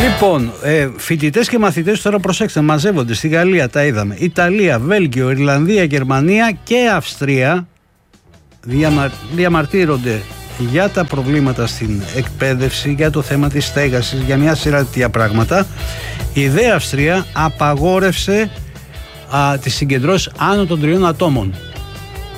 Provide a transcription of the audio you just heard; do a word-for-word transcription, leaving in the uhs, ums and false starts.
Λοιπόν, ε, φοιτητές και μαθητές τώρα προσέξτε, μαζεύονται στη Γαλλία, τα είδαμε. Ιταλία, Βέλγιο, Ιρλανδία, Γερμανία και Αυστρία διαμα, διαμαρτύρονται για τα προβλήματα στην εκπαίδευση, για το θέμα της στέγασης, για μια σειρά τέτοια πράγματα. Η ΔΕ Αυστρία απαγόρευσε α, τις συγκεντρώσεις άνω των τριών ατόμων.